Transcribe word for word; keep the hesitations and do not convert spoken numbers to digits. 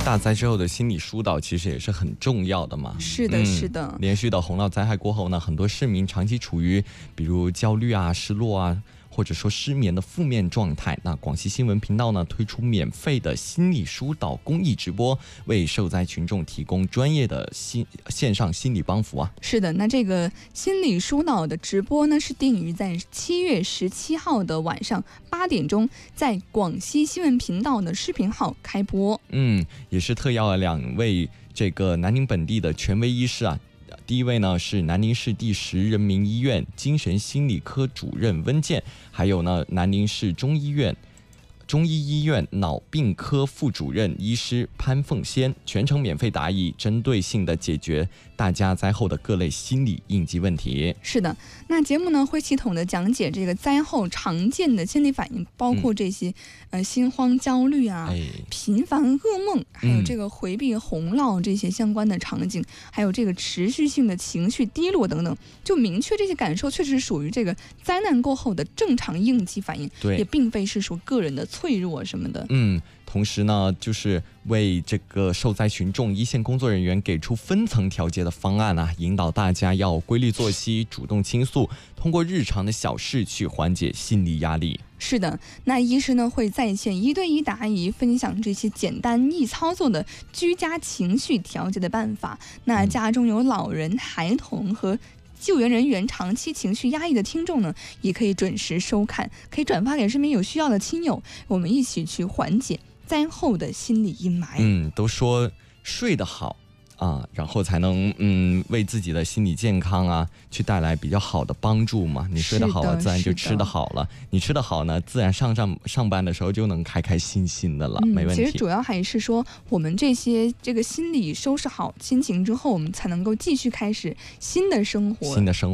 大灾之后的心理疏导其实也是很重要的嘛。 是的，是的、 嗯。连续的洪涝灾害过后呢，很多市民长期处于比如焦虑啊、失落啊，或者说失眠的负面状态。那广西新闻频道呢推出免费的心理疏导公益直播，为受灾群众提供专业的心线上心理帮扶啊。 是的，那这个心理疏导的直播呢是定于在七月十七号的晚上八点钟，在广西新闻频道的视频号开播。 嗯，也是特邀了两位这个南宁本地的权威医师啊。第一位呢是南宁市第十人民医院精神心理科主任温健，还有呢南宁市中医院中医医院脑病科副主任医师潘凤仙，全程免费答疑，针对性的解决大家灾后的各类心理应急问题。 是的，那节目呢会系统的讲解这个灾后常见的心理反应，包括这些、嗯、呃心慌焦虑啊、哎、频繁噩梦，还有这个回避洪涝这些相关的场景、嗯、还有这个持续性的情绪低落等等，就明确这些感受确实属于这个灾难过后的正常应激反应， 对， 也并非是说个人的脆弱什么的。 嗯，同时呢，就是为这个受灾群众一线工作人员给出分层调节的方案啊，引导大家要规律作息，主动倾诉，通过日常的小事去缓解心理压力。 是的，那医师呢会在线一对一答疑，分享这些简单易操作的居家情绪调节的办法。那家中有老人、孩童和救援人员长期情绪压抑的听众呢，也可以准时收看，可以转发给身边有需要的亲友，我们一起去缓解灾后的心理阴霾。 嗯，都说睡得好啊，然后才能嗯为自己的心理健康啊去带来比较好的帮助嘛。你睡得好了，自然就吃得好了。你吃得好呢，自然上上上班的时候就能开开心心的了，嗯、没问题。 其实主要还是说，我们这些这个心理收拾好心情之后，我们才能够继续开始新的生活。 新的生活。